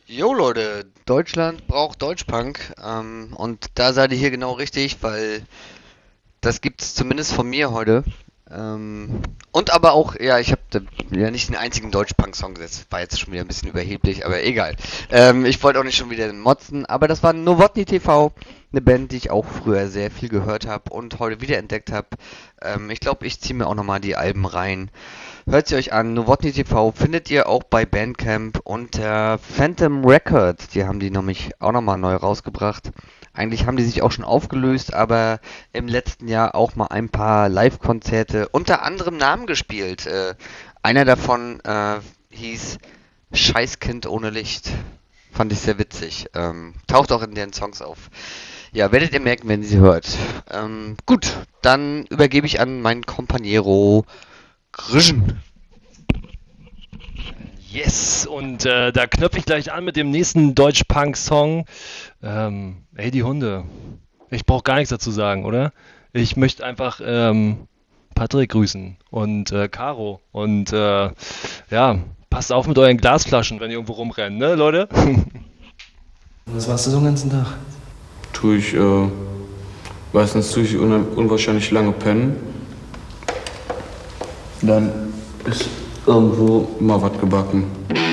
Jo Leute, Deutschland braucht Deutschpunk und da seid ihr hier genau richtig, weil das gibt's zumindest von mir heute. Und aber auch, ja, ich habe ja nicht den einzigen Deutschpunk-Song gesetzt, war jetzt schon wieder ein bisschen überheblich, aber egal. Ich wollte auch nicht schon wieder motzen, aber das war Nowotny TV, eine Band, die ich auch früher sehr viel gehört habe und heute wiederentdeckt habe. Ich glaube, ich ziehe mir auch nochmal die Alben rein. Hört sie euch an. Nowotny TV findet ihr auch bei Bandcamp unter Phantom Records. Die haben die nämlich auch nochmal neu rausgebracht. Eigentlich haben die sich auch schon aufgelöst, aber im letzten Jahr auch mal ein paar Live-Konzerte unter anderem Namen gespielt. Einer davon hieß Scheißkind ohne Licht. Fand ich sehr witzig. Taucht auch in deren Songs auf. Ja, werdet ihr merken, wenn ihr sie hört. Gut, dann übergebe ich an meinen Kompaniero Grischen. Yes, und da knöpfe ich gleich an mit dem nächsten Deutsch-Punk-Song. Hey, die Hunde. Ich brauche gar nichts dazu sagen, oder? Ich möchte einfach Patrick grüßen und Caro. Und ja, passt auf mit euren Glasflaschen, wenn ihr irgendwo rumrennt, ne, Leute? Was machst du so den ganzen Tag? Tue ich meistens tue ich unwahrscheinlich lange pennen. Dann ist irgendwo mal was gebacken.